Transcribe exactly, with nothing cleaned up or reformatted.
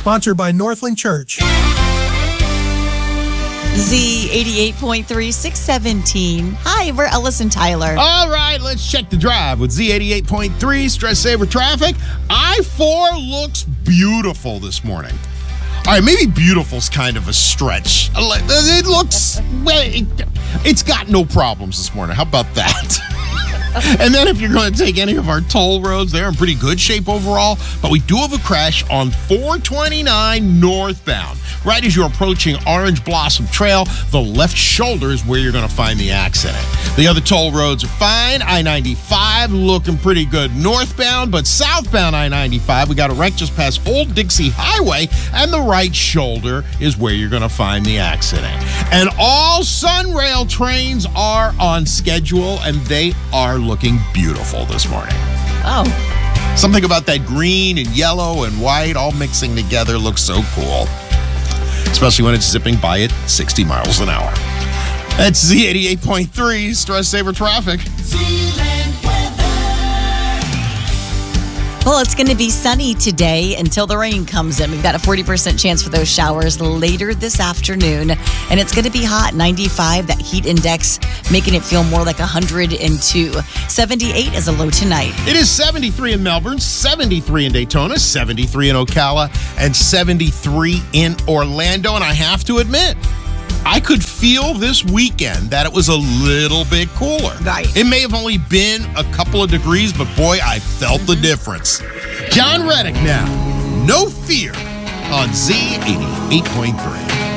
Sponsored by Northland Church. Z eighty-eight point three, six seventeen. Hi, we're Ellis and Tyler. All right, let's check the drive with Z eighty-eight point three, Stress Saver Traffic. I four looks beautiful this morning. All right, maybe beautiful's kind of a stretch. It looks, well, it, it's got no problems this morning. How about that? And then if you're going to take any of our toll roads, they're in pretty good shape overall. But we do have a crash on four twenty-nine northbound. Right as you're approaching Orange Blossom Trail, the left shoulder is where you're going to find the accident. The other toll roads are fine. I ninety-five looking pretty good northbound, but southbound I ninety-five, we got a wreck just past Old Dixie Highway, and the right shoulder is where you're going to find the accident. And all Sunrail trains are on schedule, and they are looking beautiful this morning. Oh. Something about that green and yellow and white all mixing together looks so cool. Especially when it's zipping by at sixty miles an hour. That's Z eighty-eight point three, Stress Saver Traffic. Well, it's going to be sunny today until the rain comes in. We've got a forty percent chance for those showers later this afternoon. And it's going to be hot, ninety-five, that heat index making it feel more like one hundred two. seventy-eight is a low tonight. It is seventy-three in Melbourne, seventy-three in Daytona, seventy-three in Ocala, and seventy-three in Orlando. And I have to admit, I could feel this weekend that it was a little bit cooler. Right. It may have only been a couple of degrees, but boy, I felt the difference. John Reddick now. No Fear on Z eighty-eight point three.